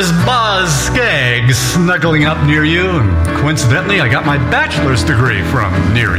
is Boz Skaggs snuggling up near you, and coincidentally, I got my bachelor's degree from near